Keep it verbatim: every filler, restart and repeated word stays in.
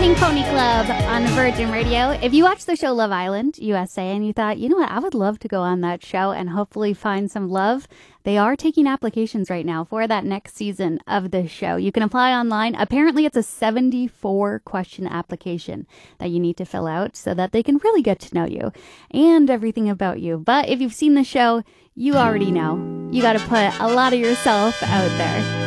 Pink Pony Club on Virgin Radio. If you watch the show Love Island U S A and you thought, you know what, I would love to go on that show and hopefully find some love, they are taking applications right now for that next season of the show. You can apply online. Apparently, it's a seventy-four question application that you need to fill out so that they can really get to know you and everything about you. But if you've seen the show, you already know. You got to put a lot of yourself out there.